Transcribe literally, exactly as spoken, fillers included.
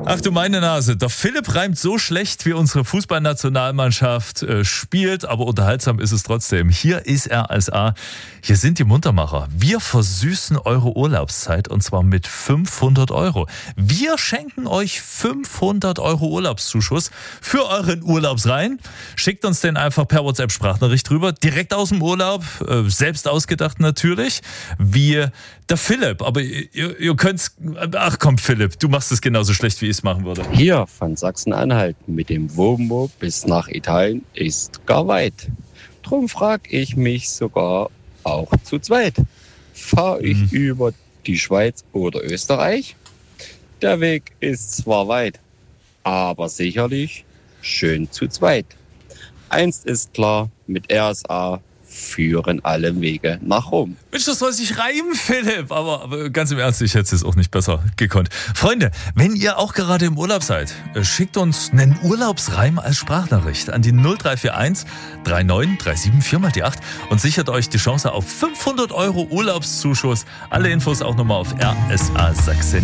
Ach du meine Nase, der Philipp reimt so schlecht, wie unsere Fußballnationalmannschaft äh, spielt, aber unterhaltsam ist es trotzdem. Hier ist R S A, hier sind die Muntermacher. Wir versüßen eure Urlaubszeit und zwar mit fünfhundert Euro. Wir schenken euch fünfhundert Euro Urlaubszuschuss für euren Urlaubsrein. Schickt uns den einfach per WhatsApp-Sprachnachricht rüber, direkt aus dem Urlaub, äh, selbst ausgedacht natürlich, wie der Philipp. Aber ihr, ihr könnt's, ach komm Philipp, du machst es genauso schlecht, wie ich es machen würde. Hier von Sachsen-Anhalt mit dem Womo bis nach Italien ist gar weit. Drum frag ich mich sogar auch zu zweit. Fahr ich mhm. über die Schweiz oder Österreich? Der Weg ist zwar weit, aber sicherlich schön zu zweit. Eins ist klar, mit R S A führen alle Wege nach Rom. Mensch, das soll sich reimen, Philipp. Aber, aber ganz im Ernst, ich hätte es auch nicht besser gekonnt. Freunde, wenn ihr auch gerade im Urlaub seid, schickt uns einen Urlaubsreim als Sprachnachricht an die null drei vier eins drei neun drei sieben vier mal die acht und sichert euch die Chance auf fünfhundert Euro Urlaubszuschuss. Alle Infos auch nochmal auf R S A Sachsen.